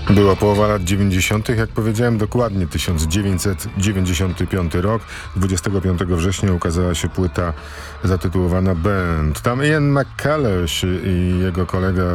Była połowa lat 90., jak powiedziałem, dokładnie 1995 rok. 25 września ukazała się płyta zatytułowana Band. Tam Ian McCallish i jego kolega